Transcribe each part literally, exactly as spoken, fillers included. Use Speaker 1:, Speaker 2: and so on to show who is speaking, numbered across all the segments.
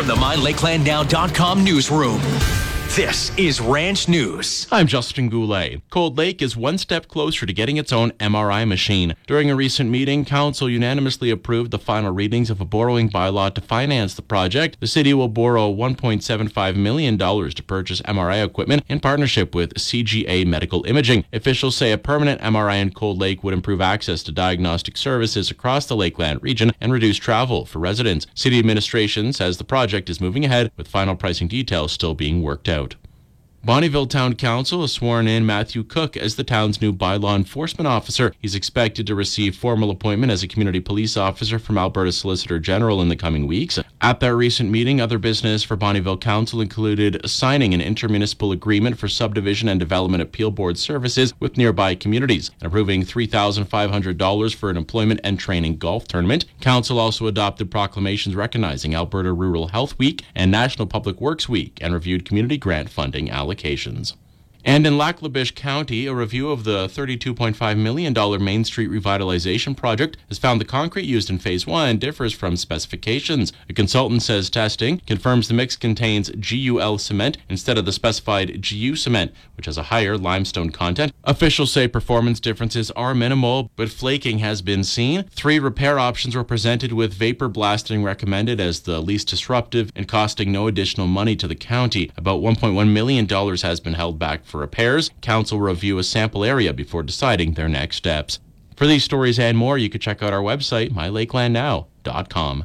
Speaker 1: the my lakeland now dot com newsroom. This is Ranch News.
Speaker 2: I'm Justin Goulet. Cold Lake is one step closer to getting its own M R I machine. During a recent meeting, Council unanimously approved the final readings of a borrowing bylaw to finance the project. The city will borrow one point seven five million dollars to purchase M R I equipment in partnership with C G A Medical Imaging. Officials say a permanent M R I in Cold Lake would improve access to diagnostic services across the Lakeland region and reduce travel for residents. City administration says the project is moving ahead, with final pricing details still being worked out. Bonnyville Town Council has sworn in Matthew Cook as the town's new bylaw enforcement officer. He's expected to receive formal appointment as a community police officer from Alberta Solicitor General in the coming weeks. At that recent meeting, other business for Bonnyville Council included signing an intermunicipal agreement for subdivision and development appeal board services with nearby communities and approving three thousand five hundred dollars for an employment and training golf tournament. Council also adopted proclamations recognizing Alberta Rural Health Week and National Public Works Week and reviewed community grant funding allocations. And in Lac La Biche County, a review of the thirty-two point five million dollars Main Street revitalization project has found the concrete used in Phase one differs from specifications. A consultant says testing confirms the mix contains G U L cement instead of the specified G U cement, which has a higher limestone content. Officials say performance differences are minimal, but flaking has been seen. Three repair options were presented, with vapor blasting recommended as the least disruptive and costing no additional money to the county. About one point one million dollars has been held back for repairs. Council will review a sample area before deciding their next steps. For these stories and more, you can check out our website, my lakeland now dot com.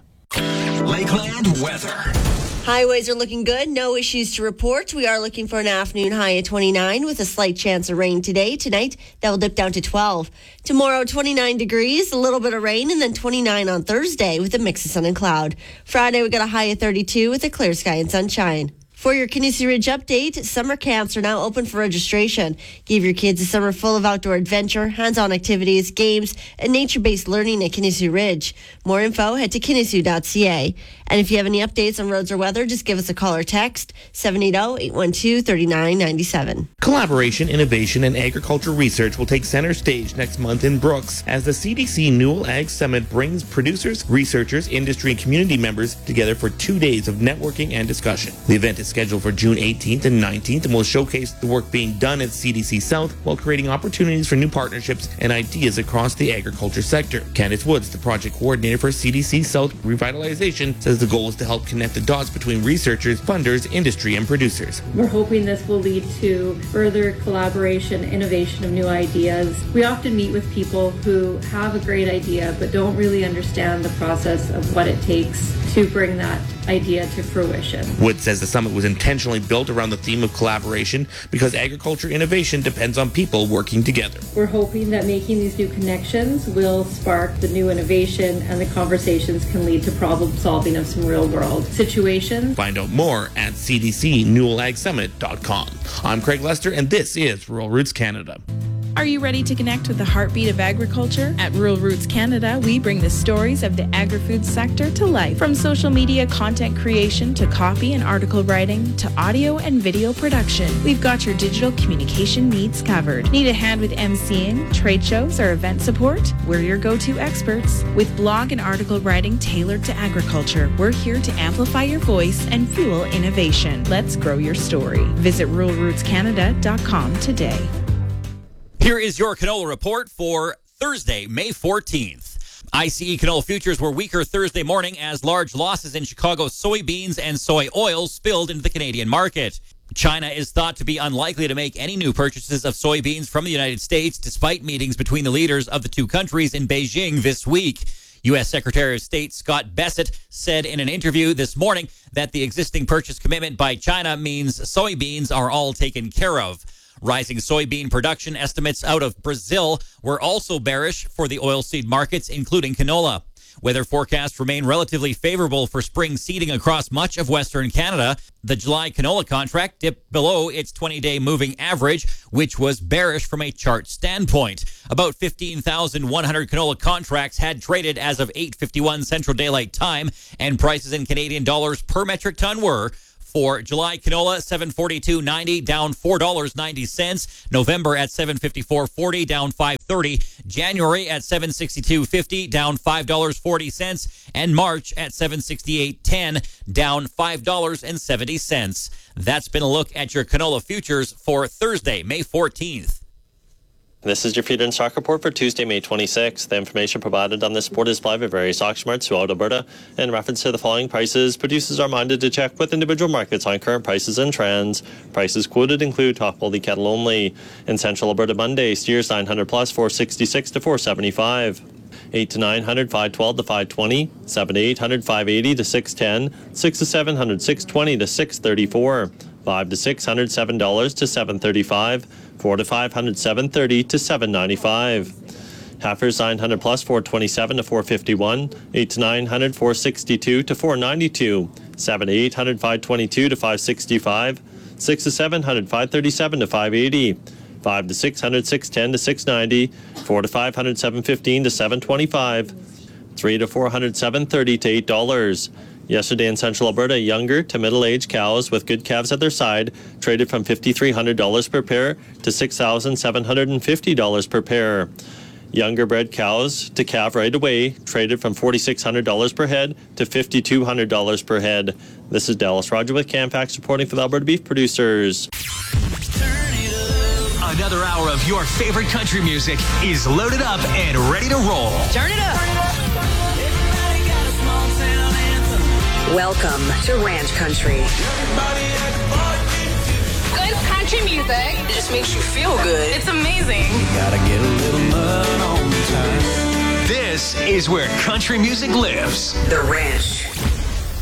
Speaker 1: Lakeland weather.
Speaker 3: Highways are looking good. No issues to report. We are looking for an afternoon high of twenty-nine with a slight chance of rain today. Tonight, that will dip down to twelve. Tomorrow, twenty-nine degrees, a little bit of rain, and then twenty-nine on Thursday with a mix of sun and cloud. Friday, we got a high of thirty-two with a clear sky and sunshine. For your Kinnissy Ridge update, summer camps are now open for registration. Give your kids a summer full of outdoor adventure, hands-on activities, games, and nature-based learning at Kinnissy Ridge. More info, head to kinnissy dot c a. And if you have any updates on roads or weather, just give us a call or text seven eight zero, eight one two, three nine nine seven.
Speaker 4: Collaboration, innovation, and agriculture research will take center stage next month in Brooks as the C D C Newell Ag Summit brings producers, researchers, industry, and community members together for two days of networking and discussion. The event is scheduled for June eighteenth and nineteenth and will showcase the work being done at C D C South while creating opportunities for new partnerships and ideas across the agriculture sector. Candice Woods, the project coordinator for C D C South Revitalization, says the goal is to help connect the dots between researchers, funders, industry, and producers.
Speaker 5: We're hoping this will lead to further collaboration, innovation of new ideas. We often meet with people who have a great idea but don't really understand the process of what it takes to bring that idea to fruition.
Speaker 4: Wood says the summit was intentionally built around the theme of collaboration because agriculture innovation depends on people working together.
Speaker 5: We're hoping that making these new connections will spark the new innovation, and the conversations can lead to problem solving of some real world situations.
Speaker 4: Find out more at c d c newell ag summit dot com. I'm Craig Lester, and this is Rural Roots Canada.
Speaker 6: Are you ready to connect with the heartbeat of agriculture? At Rural Roots Canada, we bring the stories of the agri-food sector to life. From social media content creation to copy and article writing to audio and video production, we've got your digital communication needs covered. Need a hand with emceeing, trade shows, or event support? We're your go-to experts. With blog and article writing tailored to agriculture, we're here to amplify your voice and fuel innovation. Let's grow your story. Visit rural roots canada dot com today.
Speaker 7: Here is your canola report for Thursday, May fourteenth. I C E canola futures were weaker Thursday morning as large losses in Chicago soybeans and soy oil spilled into the Canadian market. China is thought to be unlikely to make any new purchases of soybeans from the United States, despite meetings between the leaders of the two countries in Beijing this week. U S Secretary of State Scott Bessent said in an interview this morning that the existing purchase commitment by China means soybeans are all taken care of. Rising soybean production estimates out of Brazil were also bearish for the oilseed markets, including canola. Weather forecasts remain relatively favorable for spring seeding across much of Western Canada. The July canola contract dipped below its twenty-day moving average, which was bearish from a chart standpoint. About fifteen thousand one hundred canola contracts had traded as of eight fifty-one Central Daylight Time, and prices in Canadian dollars per metric ton were For July canola, seven forty-two ninety, down four dollars and ninety cents. November at seven fifty-four forty, down five thirty. January at seven sixty-two fifty, down five dollars and forty cents. And March at seven sixty-eight ten, down five dollars and seventy cents. That's been a look at your canola futures for Thursday, May fourteenth.
Speaker 8: This is your Feeder and Stock Report for Tuesday, May twenty-sixth. The information provided on this report is live at various auction marts throughout Alberta. In reference to the following prices, producers are minded to check with individual markets on current prices and trends. Prices quoted include top quality cattle only. In Central Alberta Monday, steers nine hundred plus, four sixty-six to four seventy-five. eight to nine hundred, five twelve to five twenty. seven to eight hundred, five eighty to six ten. six to seven hundred, six twenty to six thirty-four. five to six hundred, seven dollars to seven thirty-five. four to five hundred, seven thirty to seven ninety-five. Heifers nine hundred plus, four twenty-seven to four fifty-one. eight to nine hundred, four sixty-two to four ninety-two. seven to eight hundred, five twenty-two to five sixty-five. six to seven hundred, five thirty-seven to five eighty. five to six hundred, six ten to six ninety. four to five hundred, seven fifteen to seven twenty-five. three to four hundred, seven thirty to eight dollars. Yesterday in Central Alberta, younger to middle-aged cows with good calves at their side traded from five thousand three hundred dollars per pair to six thousand seven hundred fifty dollars per pair. Younger bred cows to calve right away traded from four thousand six hundred dollars per head to five thousand two hundred dollars per head. This is Dallas Roger with Camfax reporting for the Alberta Beef Producers.
Speaker 1: Another hour of your favorite country music is loaded up and ready to roll.
Speaker 9: Turn it up. Welcome to Ranch Country.
Speaker 10: Good country music. It just makes you feel good. It's amazing. You gotta get a little mud on the time.
Speaker 1: This is where country music lives.
Speaker 9: The Ranch.